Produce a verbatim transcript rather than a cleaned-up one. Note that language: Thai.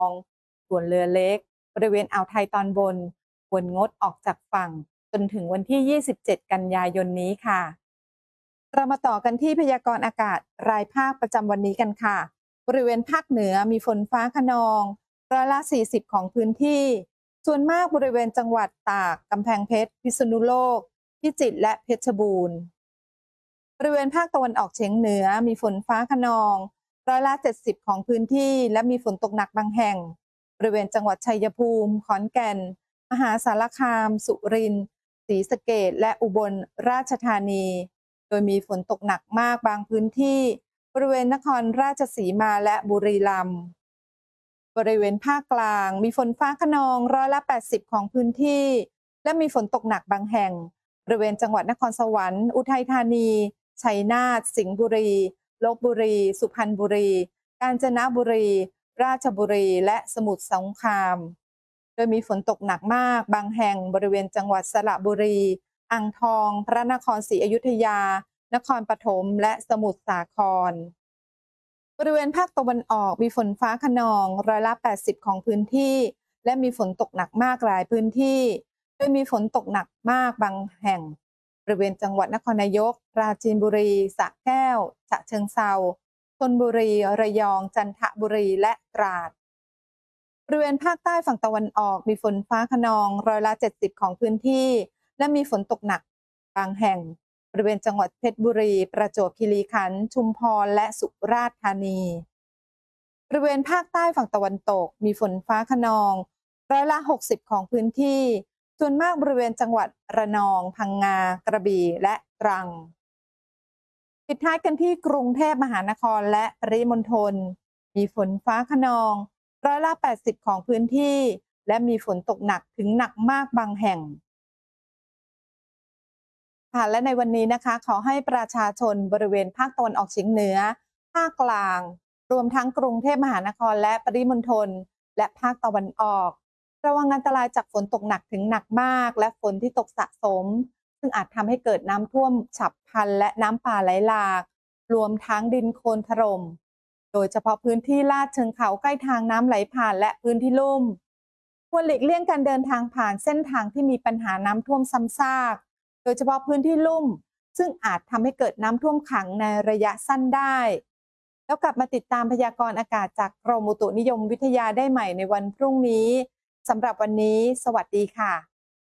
องส่วนเรือเล็กบริเวณอ่าวไทยตอนบนควรงดออกจากฝั่งจนถึงวันที่ ยี่สิบเจ็ด กันยายนนี้ค่ะเรามาต่อกันที่พยากรณ์อากาศรายภาคประจำวันนี้กันค่ะบริเวณภาคเหนือมีฝนฟ้าคะนองร้อยละ สี่สิบ ของพื้นที่ส่วนมากบริเวณจังหวัดตากกำแพงเพชรพิษณุโลกพิจิตรและเพชรบูรณ์บริเวณภาคตะวันออกเฉียงเหนือมีฝนฟ้าคะนองร้อยละ เจ็ดสิบ ของพื้นที่และมีฝนตกหนักบางแห่งบริเวณจังหวัดชัยภูมิขอนแก่นมหาสารคามสุรินทร์ศรีสะเกษและอุบลราชธานีโดยมีฝนตกหนักมากบางพื้นที่บริเวณนครราชสีมาและบุรีรัมย์บริเวณภาคกลางมีฝนฟ้าคะนองร้อยละ แปดสิบ ของพื้นที่และมีฝนตกหนักบางแห่งบริเวณจังหวัดนครสวรรค์อุทัยธานีชัยนาทสิงห์บุรีลพบุรีสุพรรณบุรีกาญจนบุรีราชบุรีและสมุทรสงครามโดยมีฝนตกหนักมากบางแห่งบริเวณจังหวัดสระบุรีอ่างทองพระนครศรีอยุธยานครปฐมและสมุทรสาครบริเวณภาคตะวันออกมีฝนฟ้าคะนองร้อยละ แปดสิบ ของพื้นที่และมีฝนตกหนักมากหลายพื้นที่โดยมีฝนตกหนักมากบางแห่งบริเวณจังหวัดนครนายกปราจีนบุรีสระแก้วฉะเชิงเทราชลบุรีระยองจันทบุรีและตราดบริเวณภาคใต้ฝั่งตะวันออกมีฝนฟ้าคะนองร้อยละ เจ็ดสิบ ของพื้นที่และมีฝนตกหนักบางแห่งบริเวณจังหวัดเพชรบุรีประจวบคีรีขันธ์ชุมพรและสุราษฎร์ธานีบริเวณภาคใต้ฝั่งตะวันตกมีฝนฟ้าคะนองร้อยละ หกสิบ ของพื้นที่ส่วนมากบริเวณจังหวัดระนองพังงากระบี่และตรังปิดท้ายกันที่กรุงเทพมหานครและปริมณฑลมีฝนฟ้าคะนองร้อยละ แปดสิบ ของพื้นที่และมีฝนตกหนักถึงหนักมากบางแห่งค่ะและในวันนี้นะคะขอให้ประชาชนบริเวณภาคตะวันออกเฉียงเหนือภาคกลางรวมทั้งกรุงเทพมหานครและปริมณฑลและภาคตะวันออกระวังอันตรายจากฝนตกหนักถึงหนักมากและฝนที่ตกสะสมซึ่งอาจทำให้เกิดน้ำท่วมฉับพลันและน้ำป่าไหลหลากรวมทั้งดินโคลนถล่มโดยเฉพาะพื้นที่ลาดเชิงเขาใกล้ทางน้ำไหลผ่านและพื้นที่ลุ่มควรหลีกเลี่ยงการเดินทางผ่านเส้นทางที่มีปัญหาน้ำท่วมซ้ำซากโดยเฉพาะพื้นที่ลุ่มซึ่งอาจทำให้เกิดน้ำท่วมขังในระยะสั้นได้แล้วกลับมาติดตามพยากรณ์อากาศจากกรมอุตุนิยมวิทยาได้ใหม่ในวันพรุ่งนี้สำหรับวันนี้สวัสดีค่ะ